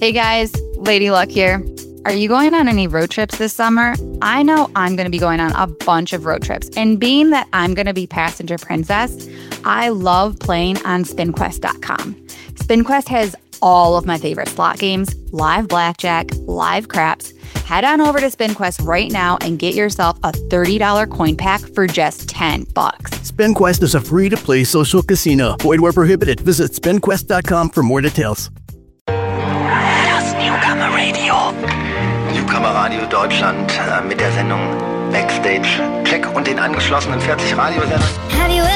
Hey guys, Lady Luck here. Are you going on any road trips this summer? I know I'm going to be going on a bunch of road trips. And being that I'm going to be passenger princess, I love playing on SpinQuest.com. SpinQuest has all of my favorite slot games, live blackjack, live craps. Head on over to SpinQuest right now and get yourself a $30 coin pack for just $10. SpinQuest is a free-to-play social casino. Void where prohibited. Visit SpinQuest.com for more details. Das Newcomer Radio. Newcomer Radio Deutschland mit der Sendung Backstage Check und den angeschlossenen 40 Radiosendern.